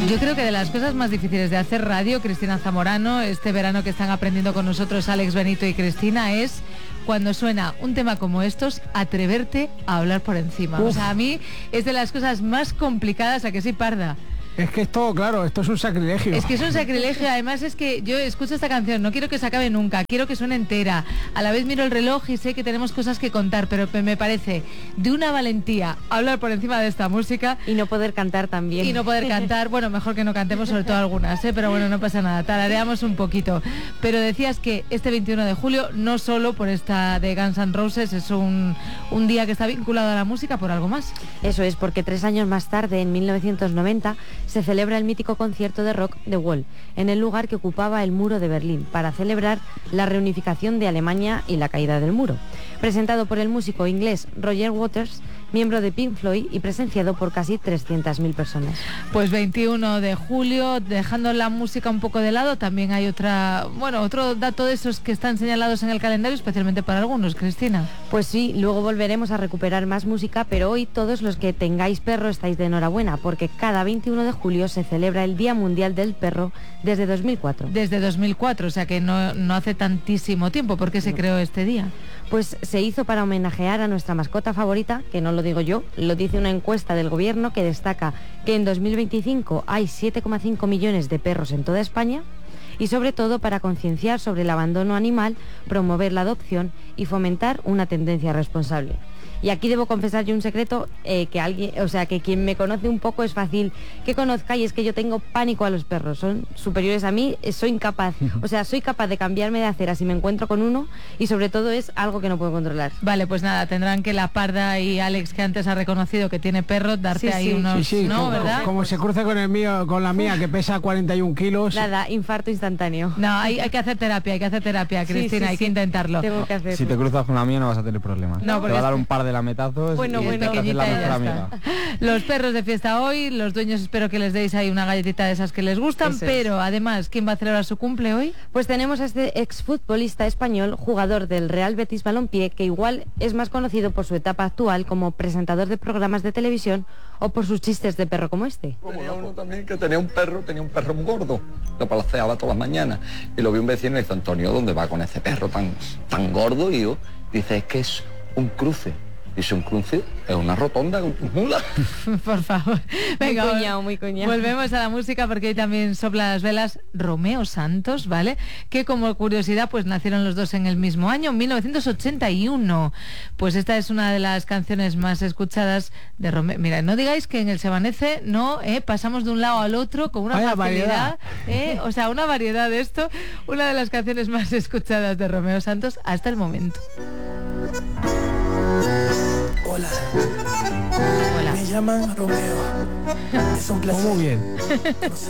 Yo creo que de las cosas más difíciles de hacer radio, Cristina Zamorano, este verano que están aprendiendo con nosotros Alex Benito y Cristina, es cuando suena un tema como estos, atreverte a hablar por encima. Uf. O sea, a mí es de las cosas más complicadas, ¿a que sí, Parda? Es que esto, claro, esto es un sacrilegio. Es que es un sacrilegio, además es que yo escucho esta canción, no quiero que se acabe nunca, quiero que suene entera. A la vez miro el reloj y sé que tenemos cosas que contar, pero me parece de una valentía hablar por encima de esta música. Y no poder cantar también. Y no poder cantar, bueno, mejor que no cantemos, sobre todo algunas, pero bueno, no pasa nada, tarareamos un poquito. Pero decías que este 21 de julio, no solo por esta de Guns N' Roses, es un día que está vinculado a la música por algo más. Eso es, porque 3 años más tarde, en 1990, se celebra el mítico concierto de rock The Wall, en el lugar que ocupaba el muro de Berlín, para celebrar la reunificación de Alemania y la caída del muro. Presentado por el músico inglés Roger Waters, miembro de Pink Floyd, y presenciado por casi 300.000 personas. Pues 21 de julio, dejando la música un poco de lado, también hay otro dato de esos que están señalados en el calendario, especialmente para algunos, Cristina. Pues sí, luego volveremos a recuperar más música, pero hoy todos los que tengáis perro estáis de enhorabuena, porque cada 21 de julio se celebra el Día Mundial del Perro desde 2004. Desde 2004, o sea que no hace tantísimo tiempo. ¿Por qué se creó este día? Pues se hizo para homenajear a nuestra mascota favorita, que no lo digo yo, lo dice una encuesta del gobierno que destaca que en 2025 hay 7,5 millones de perros en toda España, y sobre todo para concienciar sobre el abandono animal, promover la adopción y fomentar una tendencia responsable. Y aquí debo confesar yo un secreto que quien me conoce un poco es fácil que conozca, y es que yo tengo pánico a los perros, son superiores a mí, soy capaz de cambiarme de acera si me encuentro con uno, y sobre todo es algo que no puedo controlar. Vale, pues nada, tendrán que la Parda y Alex, que antes ha reconocido que tiene perro, darte ahí unos... Sí, ¿no? ¿Verdad? Como se cruce con la mía que pesa 41 kilos. Nada, infarto instantáneo. No, hay que hacer terapia, Cristina, hay que intentarlo. Tengo que hacerlo. Si te cruzas con la mía no vas a tener problemas. No, te va a dar un par de lametazos bueno, y pequeñita, la mejor amiga. Los perros de fiesta hoy, los dueños espero que les deis ahí una galletita de esas que les gustan. Eso pero es. Además, ¿quién va a celebrar su cumple hoy? Pues tenemos a este exfutbolista español, jugador del Real Betis Balompié, que igual es más conocido por su etapa actual como presentador de programas de televisión o por sus chistes de perro como este. Tenía uno también que tenía un perro muy gordo, lo palaceaba todas las mañanas, y lo vi un vecino y dice: Antonio, ¿dónde va con ese perro tan gordo? Y yo, dice, es que es un cruce. Dice, un cruce es una rotonda con tus mulas. Por favor. Venga, muy cuñado. Volvemos a la música, porque hoy también sopla las velas Romeo Santos, ¿vale? Que como curiosidad, pues nacieron los dos en el mismo año, 1981. Pues esta es una de las canciones más escuchadas de Romeo. Mira, no digáis que en el Se Amanece pasamos de un lado al otro con una facilidad, o sea, una variedad de esto. Una de las canciones más escuchadas de Romeo Santos hasta el momento. Hola. Me llaman Romeo. Es un placer. Muy bien.